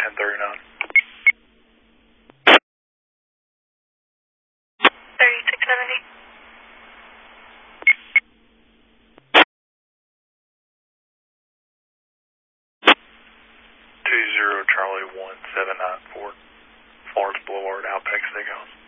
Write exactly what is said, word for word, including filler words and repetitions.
ten thirty-nine. thirty-six seventy. Two zero Charlie one seven nine four. Florence Boulevard, Outback Steakhouse.